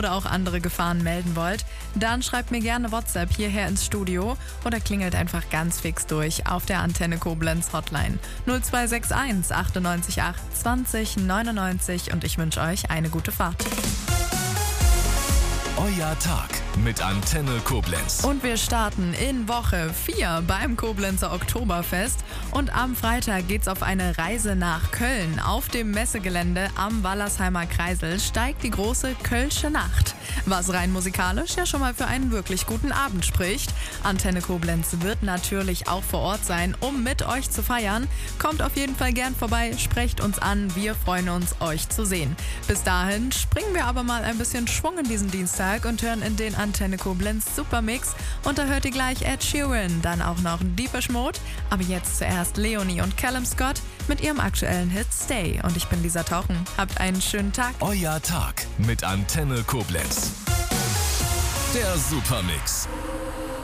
oder auch andere Gefahren melden wollt, dann schreibt mir gerne WhatsApp hierher ins Studio oder klingelt einfach ganz fix durch auf der Antenne Koblenz Hotline 0261 98 8 20 99 und ich wünsche euch eine gute Fahrt. Euer Tag mit Antenne Koblenz. Und wir starten in Woche 4 beim Koblenzer Oktoberfest. Und am Freitag geht's auf eine Reise nach Köln. Auf dem Messegelände am Wallersheimer Kreisel steigt die große Kölsche Nacht. Was rein musikalisch ja schon mal für einen wirklich guten Abend spricht. Antenne Koblenz wird natürlich auch vor Ort sein, um mit euch zu feiern. Kommt auf jeden Fall gern vorbei, sprecht uns an. Wir freuen uns, euch zu sehen. Bis dahin springen wir aber mal ein bisschen Schwung in diesen Dienstag und hören in den Antenne Koblenz Supermix. Und da hört ihr gleich Ed Sheeran, dann auch noch Deepish Mode. Aber jetzt zuerst Leonie und Callum Scott mit ihrem aktuellen Hit Stay. Und ich bin Lisa Tauchen. Habt einen schönen Tag. Euer Tag mit Antenne Koblenz. Der Supermix.